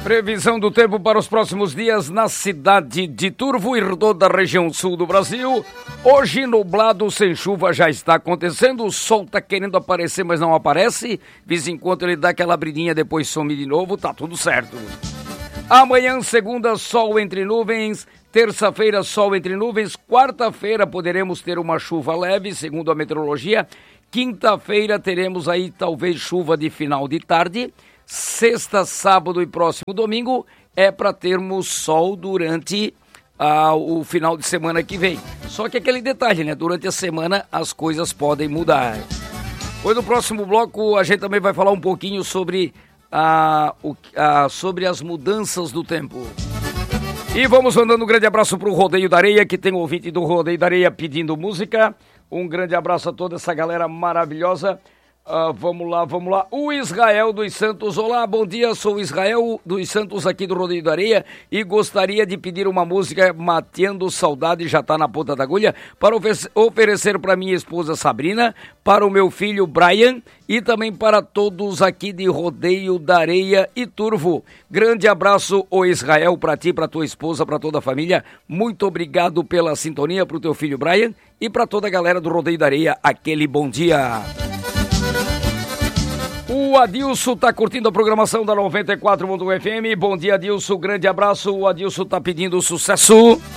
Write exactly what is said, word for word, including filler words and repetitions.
Previsão do tempo para os próximos dias na cidade de Turvo e toda a região sul do Brasil. Hoje nublado, sem chuva, já está acontecendo. O sol está querendo aparecer, mas não aparece. De vez em quando ele dá aquela abridinha, depois some de novo, tá tudo certo. Amanhã, segunda, sol entre nuvens. Terça-feira, sol entre nuvens. Quarta-feira poderemos ter uma chuva leve, segundo a meteorologia. Quinta-feira teremos aí talvez chuva de final de tarde. Sexta, sábado e próximo domingo é para termos sol durante ah, o final de semana que vem. Só que aquele detalhe, né? Durante a semana as coisas podem mudar. Pois no próximo bloco a gente também vai falar um pouquinho sobre, ah, o, ah, sobre as mudanças do tempo. E vamos mandando um grande abraço para o Rodeio da Areia, que tem um ouvinte do Rodeio da Areia pedindo música. Um grande abraço a toda essa galera maravilhosa. Uh, vamos lá, vamos lá. O Israel dos Santos. Olá, bom dia, sou o Israel dos Santos aqui do Rodeio da Areia e gostaria de pedir uma música Mateando Saudade, já tá na ponta da agulha, para ofe- oferecer para minha esposa Sabrina, para o meu filho Brian e também para todos aqui de Rodeio da Areia e Turvo. Grande abraço, o Israel, para ti, para tua esposa, para toda a família. Muito obrigado pela sintonia, para o teu filho Brian e para toda a galera do Rodeio da Areia, aquele bom dia. O Adilson tá curtindo a programação da noventa e quatro ponto um F M. Bom dia, Adilson. Grande abraço. O Adilson tá pedindo sucesso.